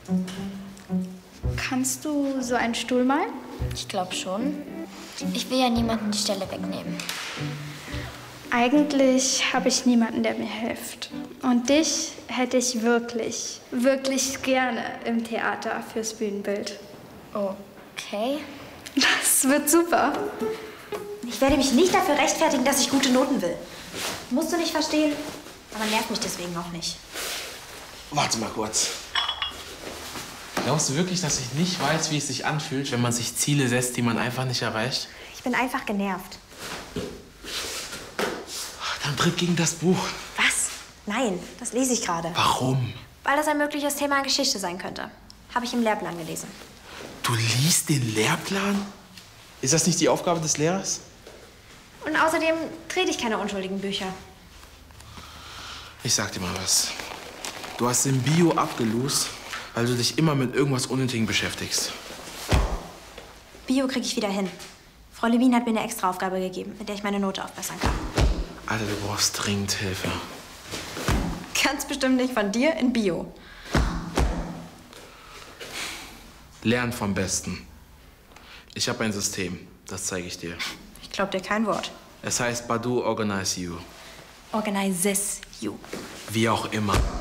Kannst du so einen Stuhl malen? Ich glaube schon. Ich will ja niemanden die Stelle wegnehmen. Eigentlich habe ich niemanden, der mir hilft. Und dich hätte ich wirklich, wirklich gerne im Theater fürs Bühnenbild. Okay. Das wird super. Ich werde mich nicht dafür rechtfertigen, dass ich gute Noten will. Musst du nicht verstehen, aber nervt mich deswegen auch nicht. Warte mal kurz. Glaubst du wirklich, dass ich nicht weiß, wie es sich anfühlt, wenn man sich Ziele setzt, die man einfach nicht erreicht? Ich bin einfach genervt. Dann tritt gegen das Buch. Was? Nein, das lese ich gerade. Warum? Weil das ein mögliches Thema in Geschichte sein könnte. Habe ich im Lehrplan gelesen. Du liest den Lehrplan? Ist das nicht die Aufgabe des Lehrers? Und außerdem trete ich keine unschuldigen Bücher. Ich sag dir mal was. Du hast im Bio abgelost, weil du dich immer mit irgendwas Unnötigem beschäftigst. Bio kriege ich wieder hin. Frau Levin hat mir eine Extraaufgabe gegeben, mit der ich meine Note aufbessern kann. Alter, du brauchst dringend Hilfe. Ganz bestimmt nicht von dir in Bio. Lern vom Besten. Ich habe ein System, das zeige ich dir. Ich glaub dir kein Wort. Es heißt Badu Organize You. Organizes you. Wie auch immer.